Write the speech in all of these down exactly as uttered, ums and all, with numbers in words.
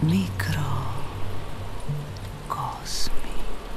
Mikrokosmi.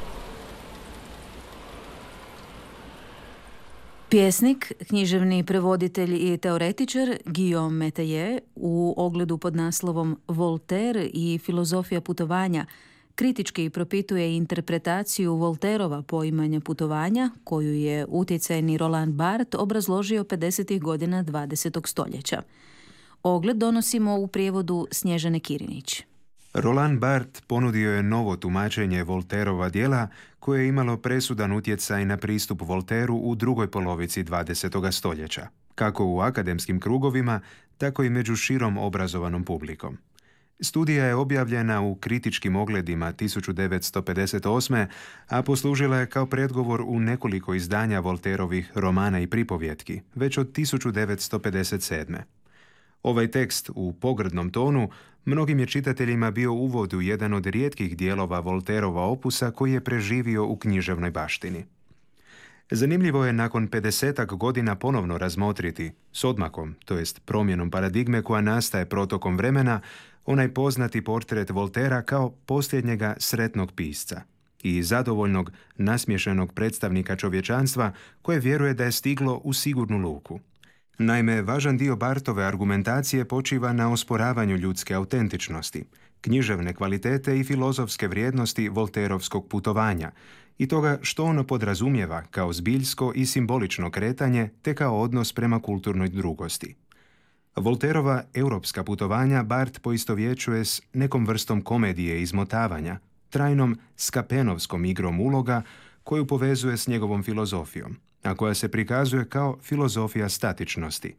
Pjesnik, književni prevoditelj i teoretičar Guillaume Métayer u ogledu pod naslovom Voltaire i filozofija putovanja kritički propituje interpretaciju Voltairova poimanja putovanja, koju je utjecajni Roland Barthes obrazložio pedesetih godina dvadesetog stoljeća. Ogled donosimo u prijevodu Snježane Kirinić. Roland Barthes ponudio je novo tumačenje Voltairova djela koje je imalo presudan utjecaj na pristup Voltairu u drugoj polovici dvadesetog stoljeća, kako u akademskim krugovima, tako i među širom obrazovanom publikom. Studija je objavljena u kritičkim ogledima tisuću devetsto pedeset osme. a poslužila je kao predgovor u nekoliko izdanja Voltairovih romana i pripovjetki, već od tisuću devetsto pedeset sedme. Ovaj tekst u pogrdnom tonu mnogim je čitateljima bio uvod u jedan od rijetkih dijelova Voltairova opusa koji je preživio u književnoj baštini. Zanimljivo je nakon pedesetak godina ponovno razmotriti, s odmakom, to jest promjenom paradigme koja nastaje protokom vremena, onaj poznati portret Voltaira kao posljednjega sretnog pisca i zadovoljnog, nasmiješenog predstavnika čovječanstva koje vjeruje da je stiglo u sigurnu luku. Naime, važan dio Barthove argumentacije počiva na osporavanju ljudske autentičnosti, književne kvalitete i filozofske vrijednosti Voltairovskog putovanja i toga što ono podrazumijeva kao zbiljsko i simbolično kretanje te kao odnos prema kulturnoj drugosti. Voltairova europska putovanja Barthes poistovjećuje s nekom vrstom komedije izmotavanja, trajnom skapenovskom igrom uloga koju povezuje s njegovom filozofijom, a koja se prikazuje kao filozofija statičnosti.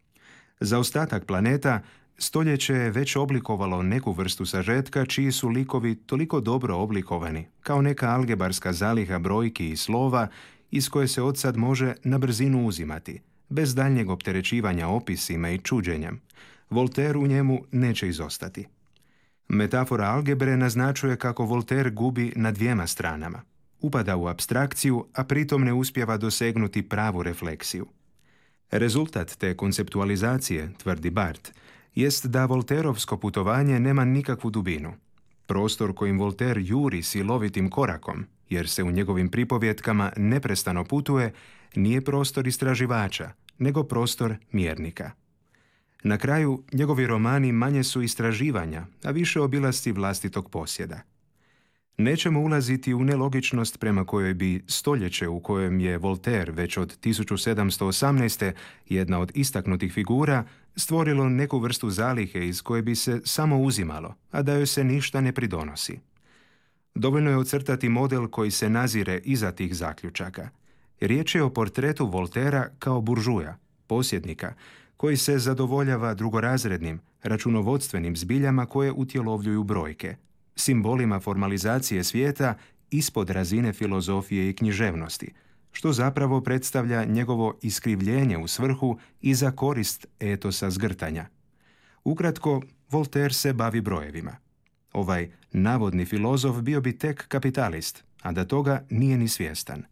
Za ostatak planeta stoljeće je već oblikovalo neku vrstu sažetka čiji su likovi toliko dobro oblikovani, kao neka algebarska zaliha brojki i slova iz koje se odsad može na brzinu uzimati, bez daljnjeg opterećivanja opisima i čuđenjem. Voltaire u njemu neće izostati. Metafora algebre naznačuje kako Voltaire gubi na dvijema stranama. Upada u apstrakciju, a pritom ne uspijeva dosegnuti pravu refleksiju. Rezultat te konceptualizacije, tvrdi Barthes, jest da Voltairovsko putovanje nema nikakvu dubinu. Prostor kojim Voltaire juri silovitim korakom, jer se u njegovim pripovjetkama neprestano putuje, nije prostor istraživača, nego prostor mjernika. Na kraju, njegovi romani manje su istraživanja, a više obilasci vlastitog posjeda. Nećemo ulaziti u nelogičnost prema kojoj bi stoljeće u kojem je Voltaire već od tisuću sedamsto osamnaeste. jedna od istaknutih figura, stvorilo neku vrstu zalihe iz koje bi se samo uzimalo, a da joj se ništa ne pridonosi. Dovoljno je ocrtati model koji se nazire iza tih zaključaka. Riječ je o portretu Voltaira kao buržuja, posjednika, koji se zadovoljava drugorazrednim, računovodstvenim zbiljama koje utjelovljuju brojke, simbolima formalizacije svijeta ispod razine filozofije i književnosti, što zapravo predstavlja njegovo iskrivljenje u svrhu i za korist etosa zgrtanja. Ukratko, Voltaire se bavi brojevima. Ovaj navodni filozof bio bi tek kapitalist, a da toga nije ni svjestan.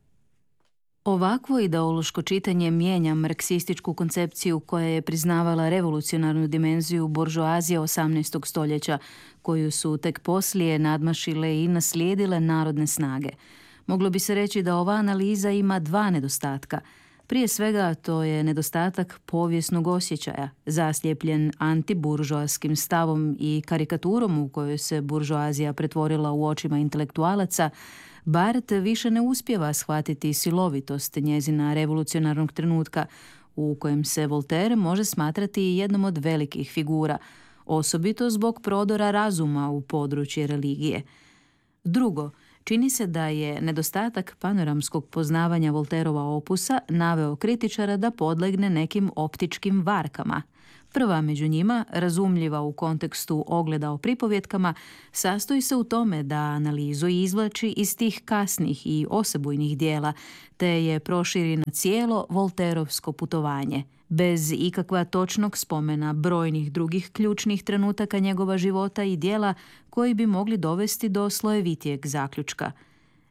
Ovakvo ideološko čitanje mijenja marksističku koncepciju koja je priznavala revolucionarnu dimenziju buržoazije osamnaestog stoljeća, koju su tek poslije nadmašile i naslijedile narodne snage. Moglo bi se reći da ova analiza ima dva nedostatka. Prije svega to je nedostatak povijesnog osjećaja, zaslijepljen antiburžoaskim stavom i karikaturom u kojoj se buržoazija pretvorila u očima intelektualaca. Barthes više ne uspijeva shvatiti silovitost njezina revolucionarnog trenutka, u kojem se Voltaire može smatrati jednom od velikih figura, osobito zbog prodora razuma u područje religije. Drugo, čini se da je nedostatak panoramskog poznavanja Voltairova opusa naveo kritičara da podlegne nekim optičkim varkama. Prva među njima, razumljiva u kontekstu ogleda o pripovjetkama, sastoji se u tome da analizu izvlači iz tih kasnih i osebujnih dijela, te je proširi na cijelo Voltairovsko putovanje, bez ikakva točnog spomena brojnih drugih ključnih trenutaka njegova života i dijela koji bi mogli dovesti do slojevitijeg zaključka.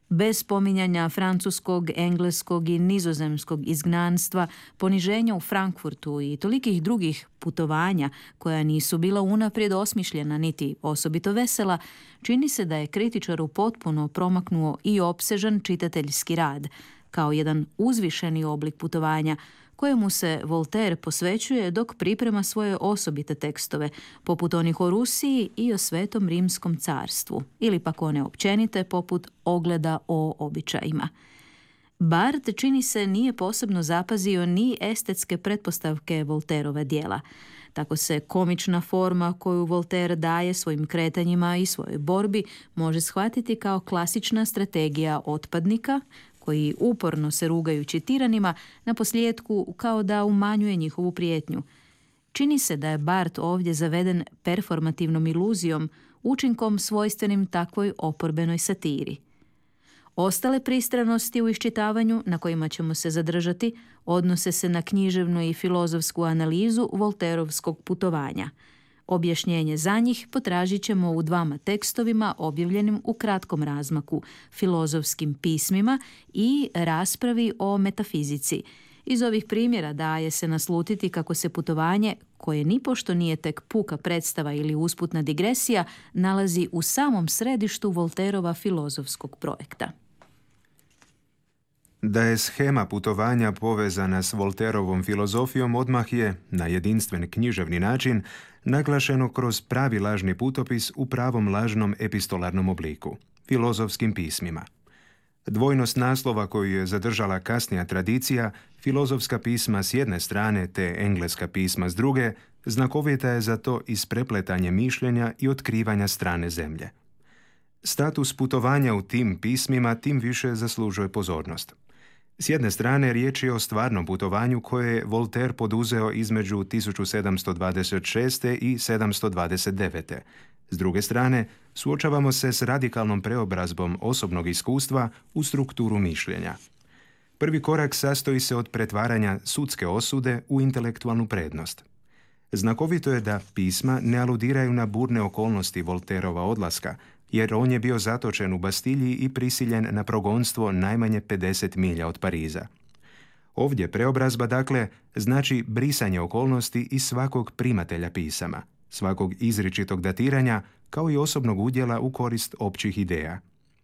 Bez spominjanja francuskog, engleskog i nizozemskog izgnanstva, poniženja u Frankfurtu i tolikih drugih putovanja koja nisu bila unaprijed osmišljena niti osobito vesela, čini se da je kritičaru potpuno promaknuo i opsežan čitateljski rad, kao jedan uzvišeni oblik putovanja, kojemu se Voltaire posvećuje dok priprema svoje osobite tekstove, poput onih o Rusiji i o Svetom Rimskom carstvu, ili pak one općenite poput Ogleda o običajima. Barthes, čini se, nije posebno zapazio ni estetske pretpostavke Voltairova djela. Tako se komična forma koju Voltaire daje svojim kretanjima i svojoj borbi može shvatiti kao klasična strategija otpadnika, koji uporno se rugajući tiranima, na posljedku kao da umanjuje njihovu prijetnju. Čini se da je Barthes ovdje zaveden performativnom iluzijom, učinkom svojstvenim takvoj oporbenoj satiri. Ostale pristranosti u iščitavanju, na kojima ćemo se zadržati, odnose se na književnu i filozofsku analizu Voltairovskog putovanja. Objašnjenje za njih potražit ćemo u dvama tekstovima objavljenim u kratkom razmaku, Filozofskim pismima i Raspravi o metafizici. Iz ovih primjera daje se naslutiti kako se putovanje, koje nipošto nije tek puka predstava ili usputna digresija, nalazi u samom središtu Voltairova filozofskog projekta. Da je shema putovanja povezana s Voltairovom filozofijom odmah je, na jedinstven književni način, naglašeno kroz pravi lažni putopis u pravom lažnom epistolarnom obliku, Filozofskim pismima. Dvojnost naslova koju je zadržala kasnija tradicija, filozofska pisma s jedne strane te engleska pisma s druge, znakovita je za to isprepletanje mišljenja i otkrivanja strane zemlje. Status putovanja u tim pismima tim više zaslužuje pozornost. S jedne strane, riječ je o stvarnom putovanju koje je Voltaire poduzeo između tisuću sedamsto dvadeset šeste i sedamsto dvadeset devete. S druge strane, suočavamo se s radikalnom preobrazbom osobnog iskustva u strukturu mišljenja. Prvi korak sastoji se od pretvaranja sudske osude u intelektualnu prednost. Znakovito je da pisma ne aludiraju na burne okolnosti Voltairova odlaska, jer on je bio zatočen u Bastilji i prisiljen na progonstvo najmanje pedeset milja od Pariza. Ovdje preobrazba, dakle, znači brisanje okolnosti iz svakog primatelja pisama, svakog izričitog datiranja, kao i osobnog udjela u korist općih ideja.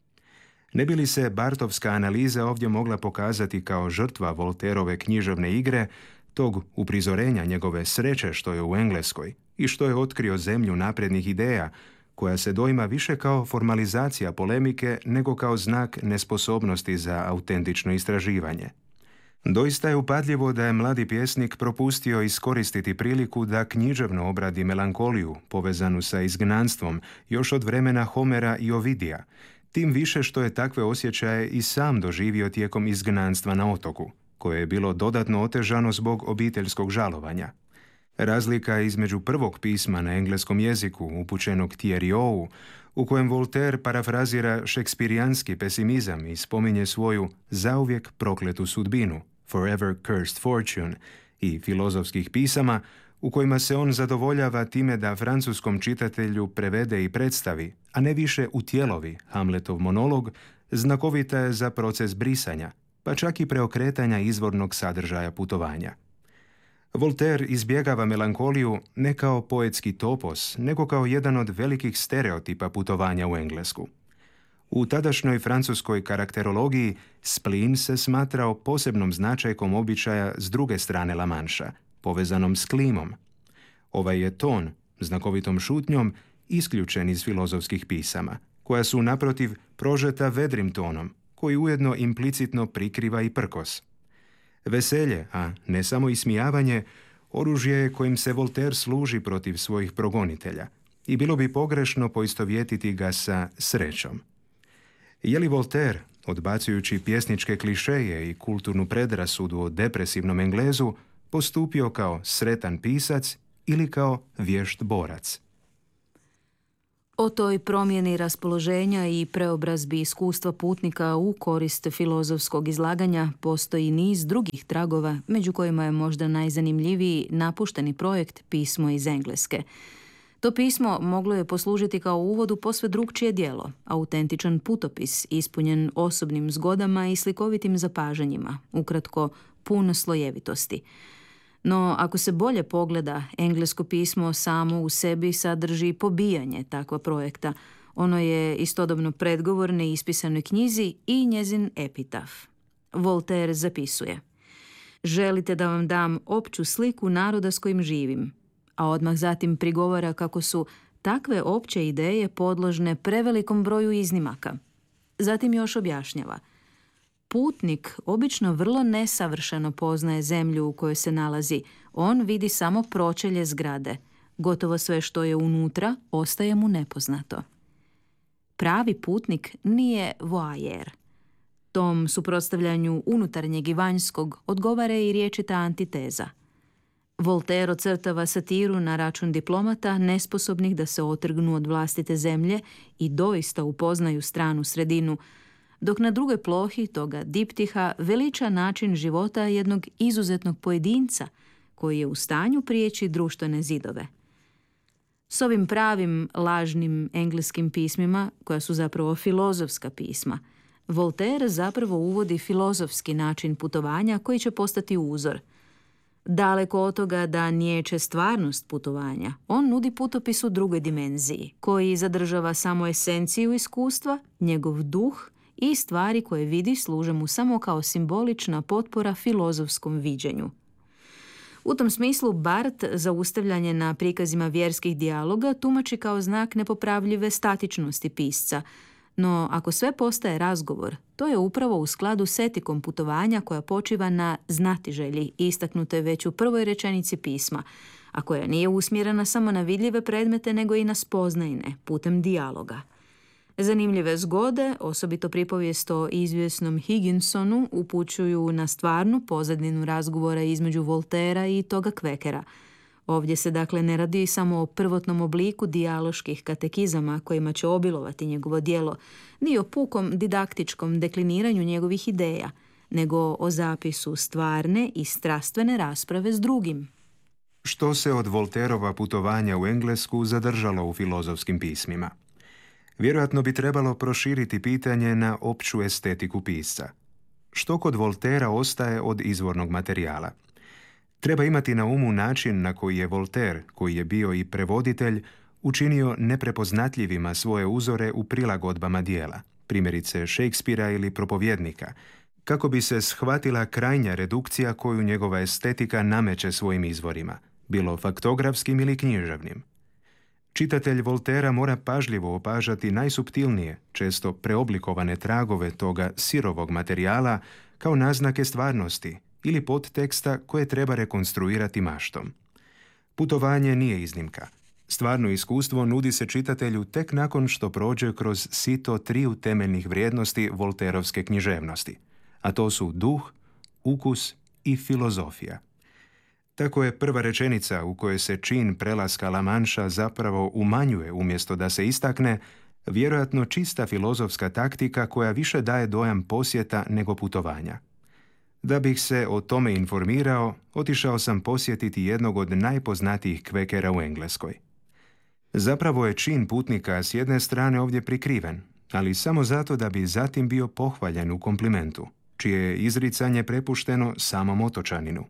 Ne bi li se Barthovska analiza ovdje mogla pokazati kao žrtva Voltairove književne igre, tog uprizorenja njegove sreće što je u Engleskoj i što je otkrio zemlju naprednih ideja, koja se doima više kao formalizacija polemike nego kao znak nesposobnosti za autentično istraživanje. Doista je upadljivo da je mladi pjesnik propustio iskoristiti priliku da književno obradi melankoliju povezanu sa izgnanstvom još od vremena Homera i Ovidija, tim više što je takve osjećaje i sam doživio tijekom izgnanstva na otoku, koje je bilo dodatno otežano zbog obiteljskog žalovanja. Razlika između prvog pisma na engleskom jeziku, upućenog Thierry'u, u kojem Voltaire parafrazira šekspirijanski pesimizam i spominje svoju zauvijek prokletu sudbinu, forever cursed fortune, i filozofskih pisama, u kojima se on zadovoljava time da francuskom čitatelju prevede i predstavi, a ne više utjelovi Hamletov monolog, znakovita je za proces brisanja, pa čak i preokretanja izvornog sadržaja putovanja. Voltaire izbjegava melankoliju ne kao poetski topos, nego kao jedan od velikih stereotipa putovanja u Englesku. U tadašnjoj francuskoj karakterologiji splin se smatrao posebnom značajkom običaja s druge strane La Manša, povezanom s klimom. Ovaj je ton, znakovitom šutnjom, isključen iz filozofskih pisama, koja su naprotiv prožeta vedrim tonom, koji ujedno implicitno prikriva i prkos. Veselje, a ne samo ismijavanje, oružje je kojim se Voltaire služi protiv svojih progonitelja i bilo bi pogrešno poistovjetiti ga sa srećom. Je li Voltaire, odbacujući pjesničke klišeje i kulturnu predrasudu o depresivnom Englezu, postupio kao sretan pisac ili kao vješt borac? O toj promjeni raspoloženja i preobrazbi iskustva putnika u korist filozofskog izlaganja postoji niz drugih tragova, među kojima je možda najzanimljiviji napušteni projekt Pismo iz Engleske. To pismo moglo je poslužiti kao uvod u posve drukčije djelo, autentičan putopis ispunjen osobnim zgodama i slikovitim zapažanjima, ukratko pun slojevitosti. No, ako se bolje pogleda, englesko pismo samo u sebi sadrži pobijanje takva projekta. Ono je istodobno predgovor neispisanoj knjizi i njezin epitaf. Voltaire zapisuje: "Želite da vam dam opću sliku naroda s kojim živim", a odmah zatim prigovara kako su takve opće ideje podložne prevelikom broju iznimaka. Zatim još objašnjava: "Putnik obično vrlo nesavršeno poznaje zemlju u kojoj se nalazi. On vidi samo pročelje zgrade. Gotovo sve što je unutra ostaje mu nepoznato." Pravi putnik nije voajer. Tom suprotstavljanju unutarnjeg i vanjskog odgovara i riječita antiteza. Voltaire ocrtava satiru na račun diplomata nesposobnih da se otrgnu od vlastite zemlje i doista upoznaju stranu sredinu, dok na drugoj plohi toga diptiha veliča način života jednog izuzetnog pojedinca koji je u stanju prijeći društvene zidove. S ovim pravim lažnim engleskim pismima, koja su zapravo filozofska pisma, Voltaire zapravo uvodi filozofski način putovanja koji će postati uzor. Daleko od toga da niječe stvarnost putovanja, on nudi putopis u drugoj dimenziji, koji zadržava samo esenciju iskustva, njegov duh i stvari koje vidi služe mu samo kao simbolična potpora filozofskom viđenju. U tom smislu Barth zaustavljanje na prikazima vjerskih dijaloga tumači kao znak nepopravljive statičnosti pisca, no ako sve postaje razgovor, to je upravo u skladu s etikom putovanja koja počiva na znatiželji istaknute već u prvoj rečenici pisma, a koja nije usmjerena samo na vidljive predmete nego i na spoznajne putem dijaloga. Zanimljive zgode, osobito pripovijest o izvjesnom Higginsonu, upućuju na stvarnu pozadinu razgovora između Voltairea i toga kvekera. Ovdje se dakle ne radi samo o prvotnom obliku dijaloških katekizama kojima će obilovati njegovo djelo, ni o pukom didaktičkom dekliniranju njegovih ideja, nego o zapisu stvarne i strastvene rasprave s drugim. Što se od Voltairova putovanja u Englesku zadržalo u filozofskim pismima? Vjerojatno bi trebalo proširiti pitanje na opću estetiku pisca. Što kod Voltairea ostaje od izvornog materijala? Treba imati na umu način na koji je Voltaire, koji je bio i prevoditelj, učinio neprepoznatljivima svoje uzore u prilagodbama dijela, primjerice Shakespearea ili propovjednika, kako bi se shvatila krajnja redukcija koju njegova estetika nameće svojim izvorima, bilo faktografskim ili književnim. Čitatelj Voltairea mora pažljivo opažati najsuptilnije, često preoblikovane tragove toga sirovog materijala kao naznake stvarnosti ili podteksta koje treba rekonstruirati maštom. Putovanje nije iznimka. Stvarno iskustvo nudi se čitatelju tek nakon što prođe kroz sito triju temeljnih vrijednosti Voltairovske književnosti, a to su duh, ukus i filozofija. Tako je prva rečenica u kojoj se čin prelaska La Manša zapravo umanjuje umjesto da se istakne, vjerojatno čista filozofska taktika koja više daje dojam posjeta nego putovanja. Da bih se o tome informirao, otišao sam posjetiti jednog od najpoznatijih kvekera u Engleskoj. Zapravo je čin putnika s jedne strane ovdje prikriven, ali samo zato da bi zatim bio pohvaljen u komplimentu, čije je izricanje prepušteno samom otočaninu.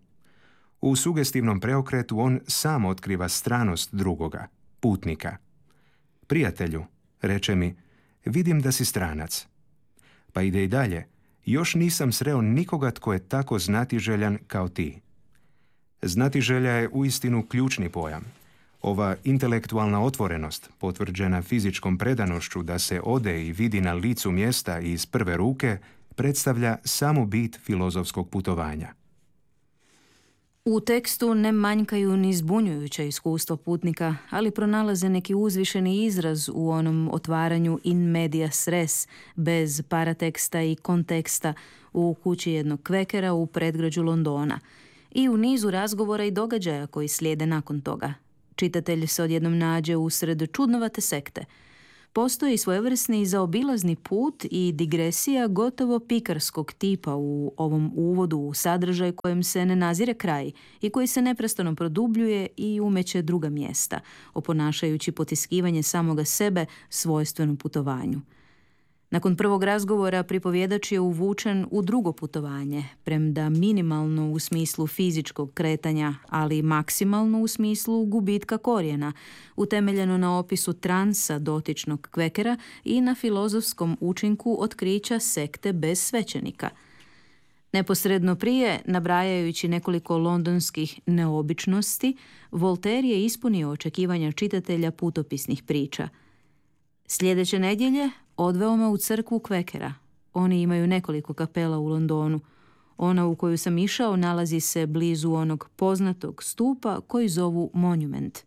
U sugestivnom preokretu on sam otkriva stranost drugoga, putnika. "Prijatelju", reče mi, "vidim da si stranac." Pa ide i dalje, "još nisam sreo nikoga tko je tako znatiželjan kao ti." Znatiželja je uistinu ključni pojam. Ova intelektualna otvorenost, potvrđena fizičkom predanošću da se ode i vidi na licu mjesta i iz prve ruke, predstavlja samu bit filozofskog putovanja. U tekstu ne manjkaju ni zbunjujuća iskustva putnika, ali pronalaze neki uzvišeni izraz u onom otvaranju in medias res, bez parateksta i konteksta, u kući jednog kvekera u predgrađu Londona i u nizu razgovora i događaja koji slijede nakon toga. Čitatelj se odjednom nađe usred čudnovate sekte. Postoji svojevrsni zaobilazni put i digresija gotovo pikarskog tipa u ovom uvodu u sadržaj kojem se ne nazire kraj i koji se neprestano produbljuje i umeće druga mjesta, oponašajući potiskivanje samoga sebe svojstveno putovanju. Nakon prvog razgovora pripovjedač je uvučen u drugo putovanje, premda minimalno u smislu fizičkog kretanja, ali maksimalno u smislu gubitka korijena, utemeljeno na opisu transa dotičnog kvekera i na filozofskom učinku otkrića sekte bez svećenika. Neposredno prije, nabrajajući nekoliko londonskih neobičnosti, Voltaire je ispunio očekivanja čitatelja putopisnih priča. Sljedeće nedjelje odveo me u crkvu kvekera. Oni imaju nekoliko kapela u Londonu. Ona u koju sam išao nalazi se blizu onog poznatog stupa koji zovu Monument.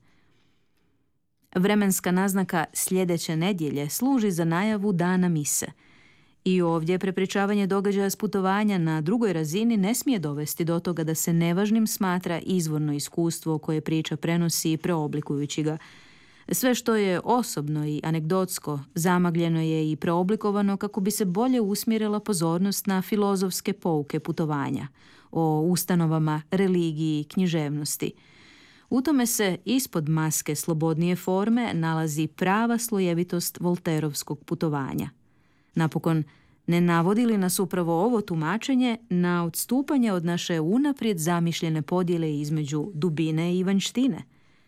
Vremenska naznaka sljedeće nedjelje služi za najavu dana mise. I ovdje prepričavanje događaja s putovanja na drugoj razini ne smije dovesti do toga da se nevažnim smatra izvorno iskustvo koje priča prenosi preoblikujući ga. Sve što je osobno i anegdotsko zamagljeno je i preoblikovano kako bi se bolje usmjerila pozornost na filozofske pouke putovanja, o ustanovama, religiji, književnosti. U tome se ispod maske slobodnije forme nalazi prava slojevitost Voltairovskog putovanja. Napokon, ne navodi li nas upravo ovo tumačenje na odstupanje od naše unaprijed zamišljene podjele između dubine i vanjštine?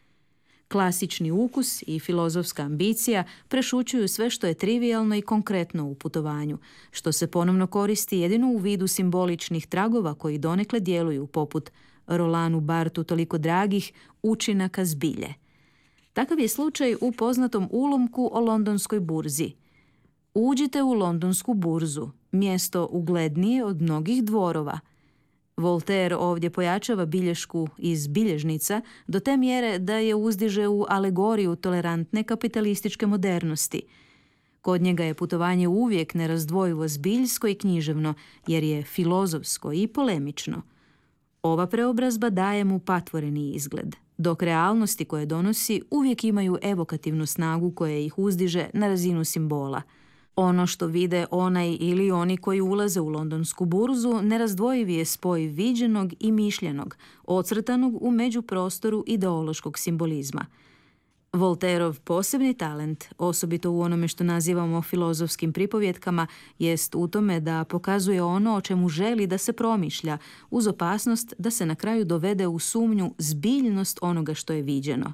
Klasični ukus i filozofska ambicija prešućuju sve što je trivijalno i konkretno u putovanju, što se ponovno koristi jedino u vidu simboličnih tragova koji donekle djeluju poput Rolanu Barthu toliko dragih učinaka zbilje. Takav je slučaj u poznatom ulomku o londonskoj burzi. Uđite u londonsku burzu, mjesto uglednije od mnogih dvorova. Voltaire ovdje pojačava bilješku iz bilježnica do te mjere da je uzdiže u alegoriju tolerantne kapitalističke modernosti. Kod njega je putovanje uvijek nerazdvojivo zbiljsko i književno, jer je filozofsko i polemično. Ova preobrazba daje mu patvoreni izgled, dok realnosti koje donosi uvijek imaju evokativnu snagu koja ih uzdiže na razinu simbola. Ono što vide onaj ili oni koji ulaze u londonsku burzu nerazdvojivi je spoj viđenog i mišljenog, ocrtanog u međuprostoru ideološkog simbolizma. Voltairov posebni talent, osobito u onome što nazivamo filozofskim pripovjetkama, jest u tome da pokazuje ono o čemu želi da se promišlja, uz opasnost da se na kraju dovede u sumnju zbiljnost onoga što je viđeno.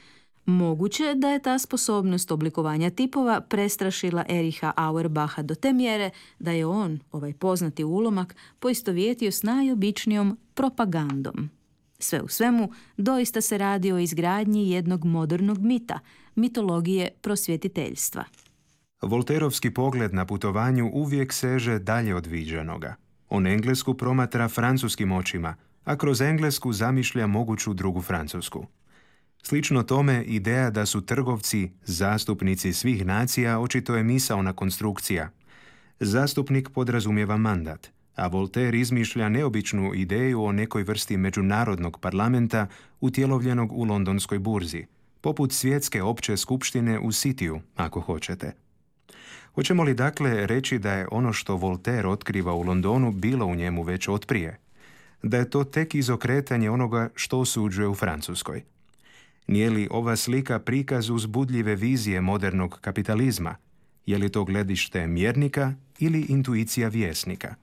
Moguće da je ta sposobnost oblikovanja tipova prestrašila Ericha Auerbacha do te mjere da je on, ovaj poznati ulomak, poistovjetio s najobičnijom propagandom. Sve u svemu, doista se radi o izgradnji jednog modernog mita, mitologije prosvjetiteljstva. Voltairovski pogled na putovanju uvijek seže dalje od viđenoga. On Englesku promatra francuskim očima, a kroz Englesku zamišlja moguću drugu Francusku. Slično tome, ideja da su trgovci zastupnici svih nacija očito je misaona konstrukcija. Zastupnik podrazumijeva mandat, a Voltaire izmišlja neobičnu ideju o nekoj vrsti međunarodnog parlamenta utjelovljenog u londonskoj burzi, poput svjetske opće skupštine u Cityu, ako hoćete. Hoćemo li dakle reći da je ono što Voltaire otkriva u Londonu bilo u njemu već otprije? Da je to tek izokretanje onoga što osuđuje u Francuskoj? Nije li ova slika prikaz uzbudljive vizije modernog kapitalizma? Je li to gledište mjernika ili intuicija vjesnika?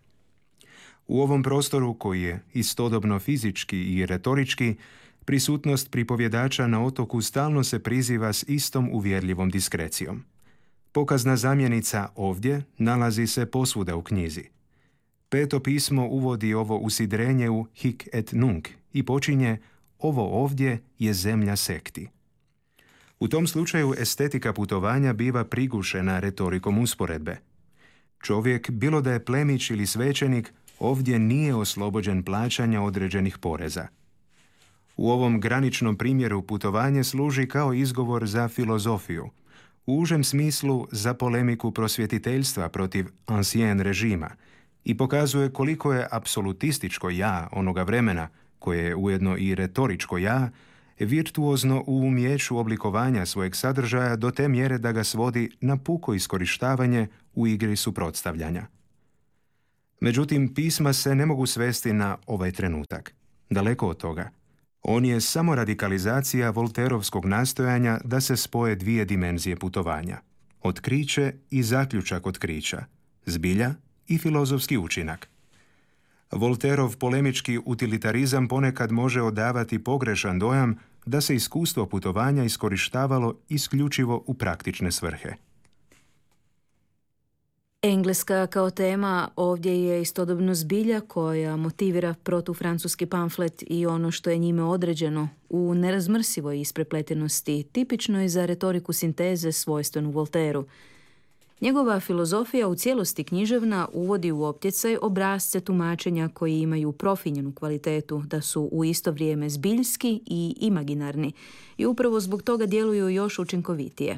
U ovom prostoru, koji je istodobno fizički i retorički, prisutnost pripovjedača na otoku stalno se priziva s istom uvjerljivom diskrecijom. Pokazna zamjenica ovdje nalazi se posvuda u knjizi. Peto pismo uvodi ovo usidrenje u hic et nunc i počinje: ovo ovdje je zemlja sekti. U tom slučaju estetika putovanja biva prigušena retorikom usporedbe. Čovjek, bilo da je plemić ili svećenik, ovdje nije oslobođen plaćanja određenih poreza. U ovom graničnom primjeru putovanje služi kao izgovor za filozofiju, u užem smislu za polemiku prosvjetiteljstva protiv ancien režima, i pokazuje koliko je apsolutističko ja onoga vremena, koje je ujedno i retoričko ja, virtuozno u umijeću oblikovanja svojeg sadržaja do te mjere da ga svodi na puko iskorištavanje u igri suprotstavljanja. Međutim, pisma se ne mogu svesti na ovaj trenutak. Daleko od toga. On je samo radikalizacija Voltairovskog nastojanja da se spoje dvije dimenzije putovanja. Otkriće i zaključak otkrića, zbilja i filozofski učinak. Voltairov polemički utilitarizam ponekad može odavati pogrešan dojam da se iskustvo putovanja iskorištavalo isključivo u praktične svrhe. Engleska kao tema ovdje je istodobno zbilja koja motivira protufrancuski pamflet i ono što je njime određeno u nerazmrsivoj isprepletenosti, tipičnoj za retoriku sinteze svojstvenu Voltairu. Njegova filozofija u cijelosti književna uvodi u optjecaj obrasce tumačenja koji imaju profinjenu kvalitetu, da su u isto vrijeme zbiljski i imaginarni i upravo zbog toga djeluju još učinkovitije.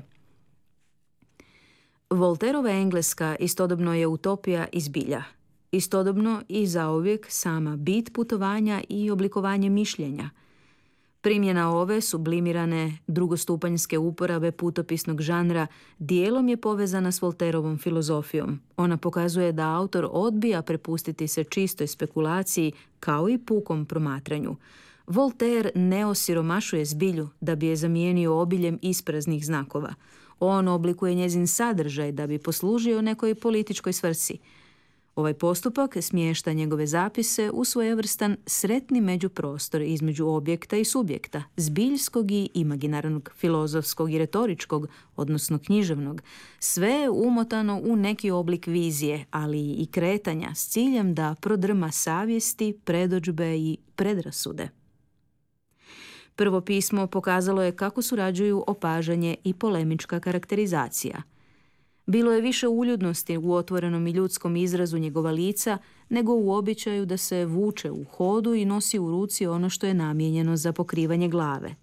Voltairova Engleska istodobno je utopija i zbilja. Istodobno i zauvijek sama bit putovanja i oblikovanje mišljenja. Primjena ove sublimirane drugostupanjske uporabe putopisnog žanra dijelom je povezana s Voltairovom filozofijom. Ona pokazuje da autor odbija prepustiti se čistoj spekulaciji kao i pukom promatranju. Voltaire ne osiromašuje zbilju da bi je zamijenio obiljem ispraznih znakova. On oblikuje njezin sadržaj da bi poslužio nekoj političkoj svrsi. Ovaj postupak smješta njegove zapise u svojevrstan sretni međuprostor između objekta i subjekta, zbiljskog i imaginarnog, filozofskog i retoričkog, odnosno književnog, sve je umotano u neki oblik vizije, ali i kretanja s ciljem da prodrma savjesti, predodžbe i predrasude. Prvo pismo pokazalo je kako surađuju opažanje i polemička karakterizacija. Bilo je više uljudnosti u otvorenom i ljudskom izrazu njegova lica nego u običaju da se vuče u hodu i nosi u ruci ono što je namijenjeno za pokrivanje glave.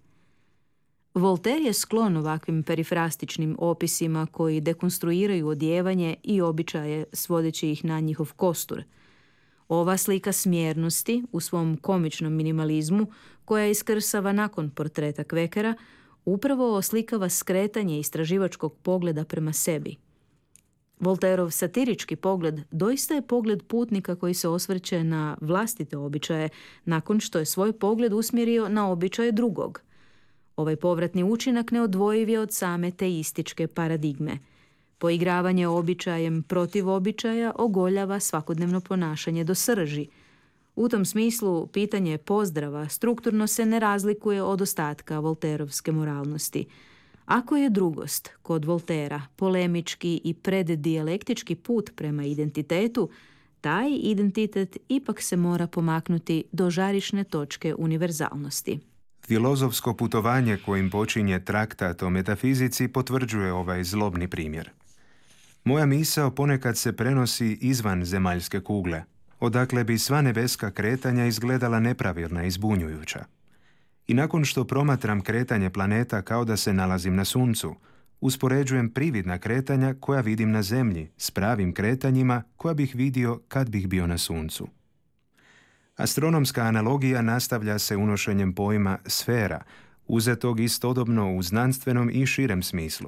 Voltaire je sklon ovakvim perifrastičnim opisima koji dekonstruiraju odijevanje i običaje svodeći ih na njihov kostur. Ova slika smjernosti u svom komičnom minimalizmu, koja iskrsava nakon portreta Kvekera, upravo oslikava skretanje istraživačkog pogleda prema sebi. Voltairov satirički pogled doista je pogled putnika koji se osvrće na vlastite običaje nakon što je svoj pogled usmjerio na običaje drugog. Ovaj povratni učinak neodvojiv je od same teističke paradigme. Poigravanje običajem protiv običaja ogoljava svakodnevno ponašanje do srži. U tom smislu, pitanje pozdrava strukturno se ne razlikuje od ostatka voltairovske moralnosti. Ako je drugost kod Voltaira polemički i preddijalektički put prema identitetu, taj identitet ipak se mora pomaknuti do žarišne točke univerzalnosti. Filozofsko putovanje kojim počinje traktat o metafizici potvrđuje ovaj zlobni primjer. Moja misao ponekad se prenosi izvan zemaljske kugle, odakle bi sva nebeska kretanja izgledala nepravilna i zbunjujuća. I nakon što promatram kretanje planeta kao da se nalazim na suncu, uspoređujem prividna kretanja koja vidim na zemlji s pravim kretanjima koja bih vidio kad bih bio na suncu. Astronomska analogija nastavlja se unošenjem pojma sfera, uzetog istodobno u znanstvenom i širem smislu.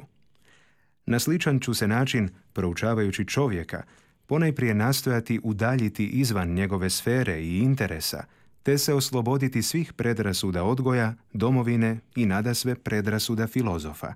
Na sličan ću se način, proučavajući čovjeka, ponajprije nastojati udaljiti izvan njegove sfere i interesa, te se osloboditi svih predrasuda odgoja, domovine i nadasve predrasuda filozofa.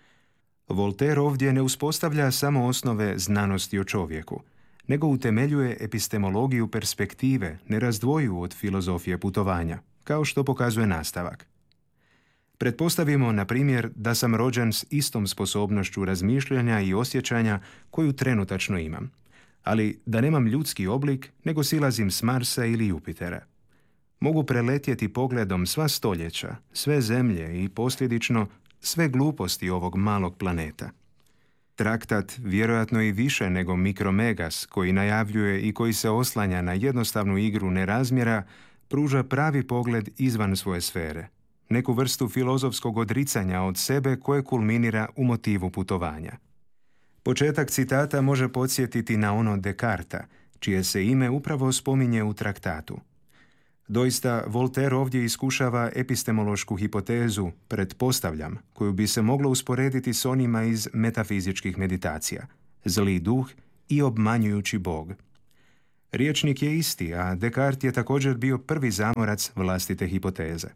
Voltaire ovdje ne uspostavlja samo osnove znanosti o čovjeku, nego utemeljuje epistemologiju perspektive, ne razdvoju od filozofije putovanja, kao što pokazuje nastavak. Pretpostavimo, na primjer, da sam rođen s istom sposobnošću razmišljanja i osjećanja koju trenutačno imam, ali da nemam ljudski oblik, nego silazim s Marsa ili Jupitera. Mogu preletjeti pogledom sva stoljeća, sve zemlje i posljedično sve gluposti ovog malog planeta. Traktat, vjerojatno i više nego Mikromegas, koji najavljuje i koji se oslanja na jednostavnu igru nerazmjera, pruža pravi pogled izvan svoje sfere, neku vrstu filozofskog odricanja od sebe koje kulminira u motivu putovanja. Početak citata može podsjetiti na ono Descartesa, čije se ime upravo spominje u traktatu. Doista, Voltaire ovdje iskušava epistemološku hipotezu, pretpostavljam, koju bi se moglo usporediti s onima iz metafizičkih meditacija, zli duh i obmanjujući Bog. Riječnik je isti, a Descartes je također bio prvi zamorac vlastite hipoteze.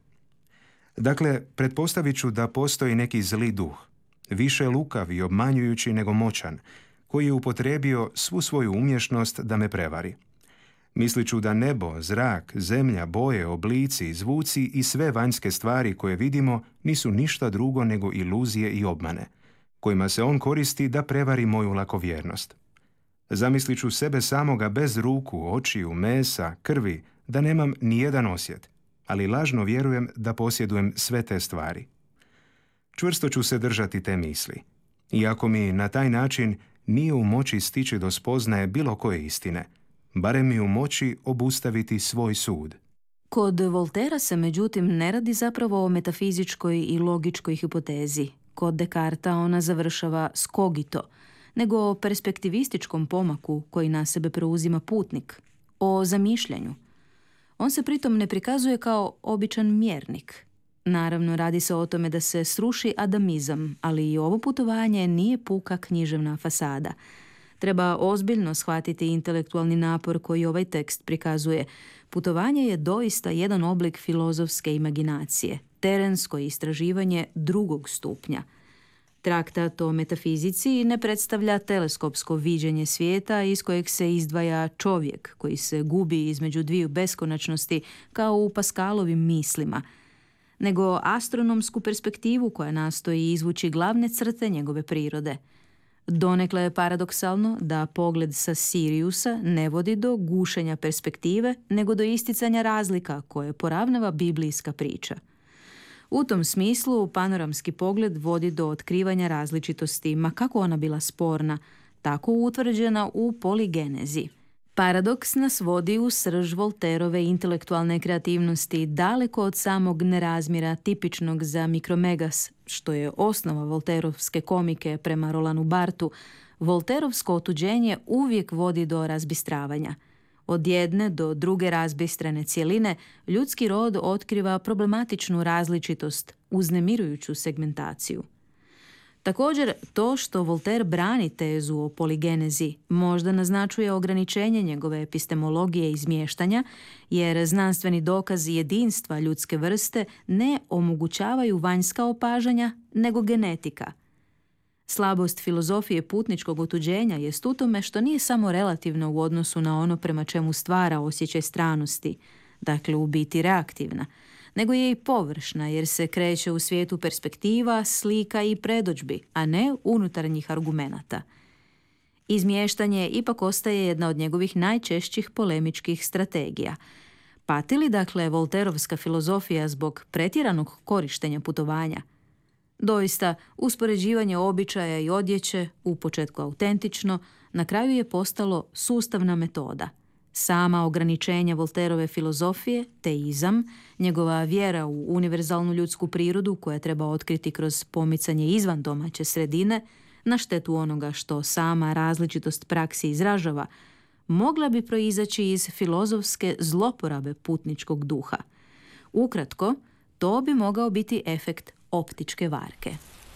Dakle, pretpostavit ću da postoji neki zli duh, više lukav i obmanjujući nego moćan, koji je upotrijebio svu svoju umješnost da me prevari. Mislit ću da nebo, zrak, zemlja, boje, oblici, zvuci i sve vanjske stvari koje vidimo nisu ništa drugo nego iluzije i obmane, kojima se on koristi da prevari moju lakovjernost. Zamislit ću sebe samoga bez ruku, očiju, mesa, krvi, da nemam ni jedan osjet, ali lažno vjerujem da posjedujem sve te stvari. Čvrsto ću se držati te misli, iako mi na taj način nije u moći stići do spoznaje bilo koje istine, barem mi u moći obustaviti svoj sud. Kod Voltera se međutim ne radi zapravo o metafizičkoj i logičkoj hipotezi. Kod Descartesa ona završava s cogito, nego o perspektivističkom pomaku koji na sebe preuzima putnik, o zamišljanju. On se pritom ne prikazuje kao običan mjernik. Naravno, radi se o tome da se sruši adamizam, ali i ovo putovanje nije puka književna fasada. Treba ozbiljno shvatiti intelektualni napor koji ovaj tekst prikazuje. Putovanje je doista jedan oblik filozofske imaginacije, terensko istraživanje drugog stupnja. Traktat o metafizici ne predstavlja teleskopsko viđenje svijeta iz kojeg se izdvaja čovjek koji se gubi između dviju beskonačnosti kao u Paskalovim mislima, nego astronomsku perspektivu koja nastoji izvući glavne crte njegove prirode. Donekle je paradoksalno da pogled sa Siriusa ne vodi do gušenja perspektive, nego do isticanja razlika koje poravnava biblijska priča. U tom smislu panoramski pogled vodi do otkrivanja različitosti, ma kako ona bila sporna, tako utvrđena u poligenezi. Paradoks nas vodi u srž Volterove intelektualne kreativnosti, daleko od samog nerazmjera tipičnog za mikromegas, što je osnova volterovske komike prema Rolanu Barthu. Volterovsko otuđenje uvijek vodi do razbistravanja. Od jedne do druge razbistrene cjeline ljudski rod otkriva problematičnu različitost, uznemirujuću segmentaciju. Također, to što Voltaire brani tezu o poligenezi možda naznačuje ograničenje njegove epistemologije izmještanja, jer znanstveni dokazi jedinstva ljudske vrste ne omogućavaju vanjska opažanja, nego genetika. Slabost filozofije putničkog otuđenja jest u tome što nije samo relativno u odnosu na ono prema čemu stvara osjećaj stranosti, dakle u biti reaktivna, nego je i površna jer se kreće u svijetu perspektiva, slika i predodžbi, a ne unutarnjih argumenata. Izmještanje ipak ostaje jedna od njegovih najčešćih polemičkih strategija. Pati li dakle Volterovska filozofija zbog pretjeranog korištenja putovanja? Doista, uspoređivanje običaja i odjeće, u početku autentično, na kraju je postalo sustavna metoda. Sama ograničenja Volterove filozofije, teizam, njegova vjera u univerzalnu ljudsku prirodu koja treba otkriti kroz pomicanje izvan domaće sredine, na štetu onoga što sama različitost praksi izražava, mogla bi proizaći iz filozofske zloporabe putničkog duha. Ukratko, to bi mogao biti efekt optičke varke.